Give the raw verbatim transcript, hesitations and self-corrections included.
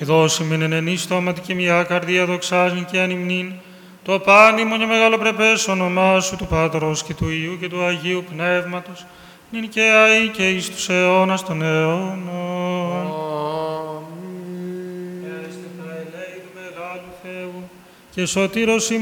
και δώσει μην εν ενή στόματι και μια καρδία δοξάζειν και ανυμνήν, το πάνημον και μεγάλο πρεπές όνομά σου του Πατρός και του Υιού και του Αγίου Πνεύματος, νυν και αεί και εις τους αιώνας των αιώνων. Έστε τα ελέη του μεγάλου Θεού και σωτήρος ημών